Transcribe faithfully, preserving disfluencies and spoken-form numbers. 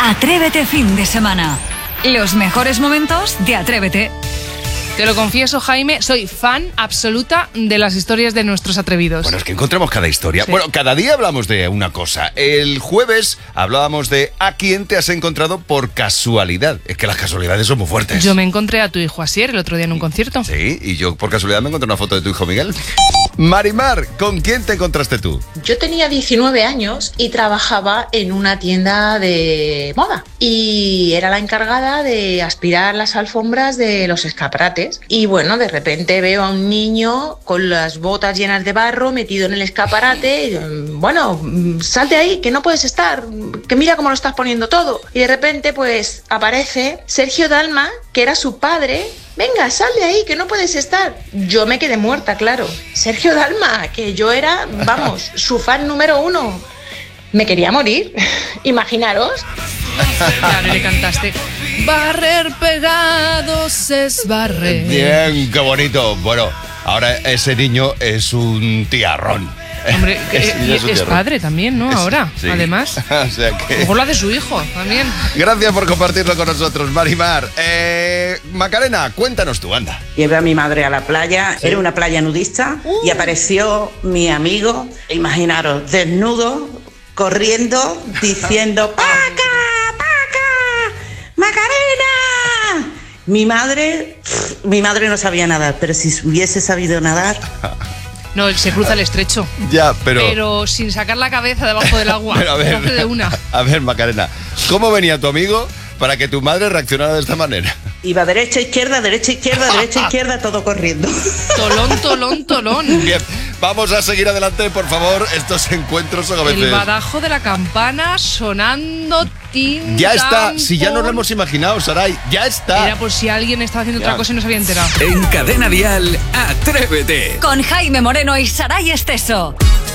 Atrévete fin de semana. Los mejores momentos de Atrévete. Te lo confieso, Jaime, soy fan absoluta de las historias de nuestros atrevidos. Bueno, es que encontramos cada historia. Sí. Bueno, cada día hablamos de una cosa. El jueves hablábamos de a quién te has encontrado por casualidad. Es que las casualidades son muy fuertes. Yo me encontré a tu hijo Asier el otro día en un concierto. Sí, y yo por casualidad me encontré una foto de tu hijo Miguel. Marimar, ¿con quién te encontraste tú? Yo tenía diecinueve años y trabajaba en una tienda de moda y era la encargada de aspirar las alfombras de los escaparates. Y bueno, de repente veo a un niño con las botas llenas de barro metido en el escaparate. Y, bueno, sal de ahí, que no puedes estar, que mira cómo lo estás poniendo todo. Y de repente pues aparece Sergio Dalma, que era su padre. Venga, sal de ahí, que no puedes estar. Yo me quedé muerta, claro. Sergio Dalma, que yo era, vamos, su fan número uno. Me quería morir, imaginaros. Claro, y le cantaste barrer pegados es barrer. Bien, qué bonito. Bueno, ahora ese niño es un tiarrón. Hombre, Es- eh, y es un es tiarrón. padre también, ¿no? Es- Ahora, sí. además. O sea A que... lo mejor lo hace su hijo también. Gracias por compartirlo con nosotros, Marimar. Eh, Macarena, cuéntanos tú, anda. Llevé a mi madre a la playa, era una playa nudista, y apareció mi amigo, imaginaros, desnudo, corriendo, diciendo ¡Paca! ¡Paca! ¡Macarena! Mi madre, pff, mi madre no sabía nadar, pero si hubiese sabido nadar... No, él se cruza el estrecho. Ya, pero... Pero sin sacar la cabeza debajo del agua. Pero a ver, Lo hace de una. a ver, Macarena, ¿cómo venía tu amigo para que tu madre reaccionara de esta manera? Iba derecha, izquierda, derecha, izquierda, derecha, izquierda, todo corriendo. Tolón, tolón, tolón. Bien, vamos a seguir adelante, por favor. Estos encuentros son a veces... El badajo de la campana sonando tin. Ya está, tan, si ya nos lo pon. hemos imaginado, Saray, ya está. Era por si alguien estaba haciendo Ya. otra cosa y no se había enterado. En Cadena Dial, Atrévete. Con Jaime Moreno y Saray Esteso.